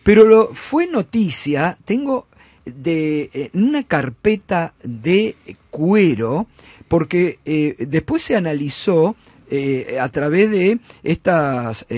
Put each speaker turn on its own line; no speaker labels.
Pero fue noticia, tengo una carpeta de cuero, porque después se analizó a través de estas